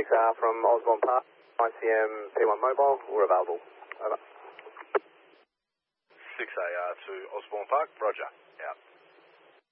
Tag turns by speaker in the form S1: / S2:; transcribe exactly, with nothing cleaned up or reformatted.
S1: six R from Osborne Park, I C M P one Mobile, we're available. Over.
S2: six A R to Osborne Park, roger, out.